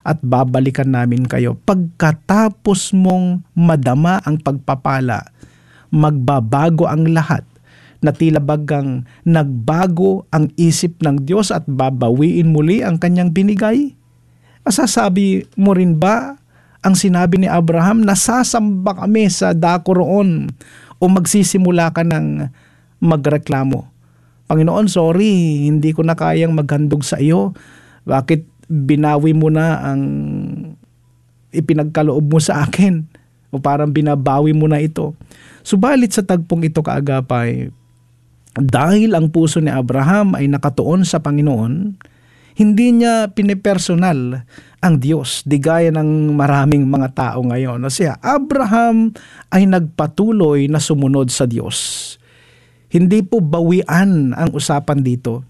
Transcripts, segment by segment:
at babalikan namin kayo. Pagkatapos mong madama ang pagpapala, magbabago ang lahat, na tila bagang nagbago ang isip ng Diyos at babawiin muli ang kanyang binigay? Masasabi mo rin ba ang sinabi ni Abraham, nasasamba kami sa dako roon, o magsisimula ka ng magreklamo? Panginoon, sorry, hindi ko na kayang maghandog sa iyo. Bakit binawi mo na ang ipinagkaloob mo sa akin? O parang binabawi mo na ito. Subalit sa tagpong ito, kaagapay, dahil ang puso ni Abraham ay nakatuon sa Panginoon, hindi niya pinipersonal ang Diyos, di gaya ng maraming mga tao ngayon. Kasi Abraham ay nagpatuloy na sumunod sa Diyos. Hindi po bawian ang usapan dito,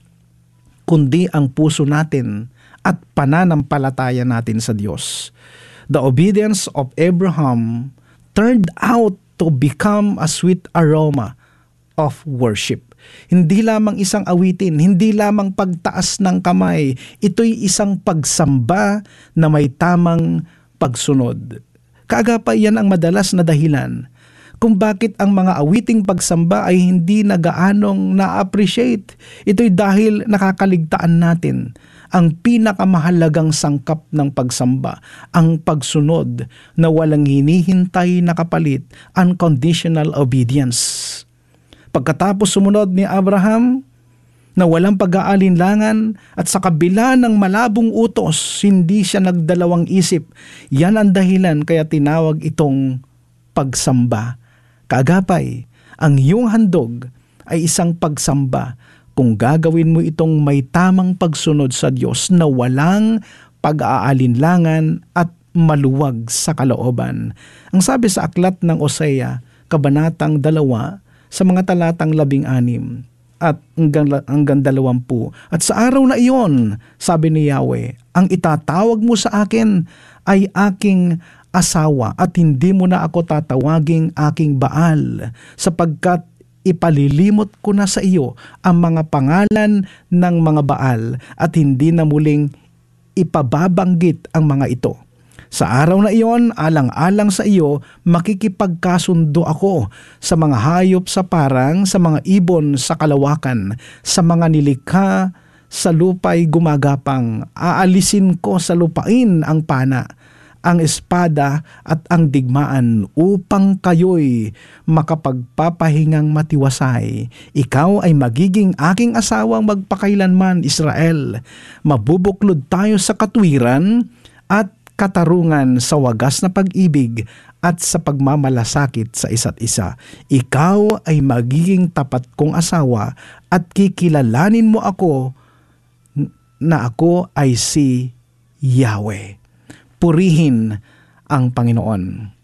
kundi ang puso natin at pananampalataya natin sa Diyos. The obedience of Abraham turned out to become a sweet aroma of worship. Hindi lamang isang awitin, hindi lamang pagtaas ng kamay, ito'y isang pagsamba na may tamang pagsunod. Kaagapay, yan ang madalas na dahilan kung bakit ang mga awiting pagsamba ay hindi na gaanong na-appreciate. Ito'y dahil nakakaligtaan natin ang pinakamahalagang sangkap ng pagsamba, ang pagsunod na walang hinihintay na kapalit, unconditional obedience. Pagkatapos sumunod ni Abraham na walang pag-aalinlangan at sa kabila ng malabong utos, hindi siya nagdalawang isip. Yan ang dahilan kaya tinawag itong pagsamba. Kaagapay, ang iyong handog ay isang pagsamba kung gagawin mo itong may tamang pagsunod sa Diyos na walang pag-aalinlangan at maluwag sa kalooban. Ang sabi sa aklat ng Osea, Kabanatang 2, sa mga talatang 16 at hanggang 20. At sa araw na iyon, sabi ni Yahweh, ang itatawag mo sa akin ay aking asawa at hindi mo na ako tatawaging aking Baal, sapagkat ipalilimot ko na sa iyo ang mga pangalan ng mga Baal at hindi na muling ipababanggit ang mga ito. Sa araw na iyon, alang-alang sa iyo, makikipagkasundo ako sa mga hayop sa parang, sa mga ibon sa kalawakan, sa mga nilikha sa lupa'y gumagapang. Aalisin ko sa lupain ang pana, ang espada at ang digmaan upang kayo'y makapagpapahingang matiwasay. Ikaw ay magiging aking asawang magpakailanman, Israel. Mabubuklod tayo sa katwiran at katarungan sa wagas na pag-ibig at sa pagmamalasakit sa isa't isa. Ikaw ay magiging tapat kong asawa at kikilalanin mo ako na ako ay si Yahweh. Purihin ang Panginoon.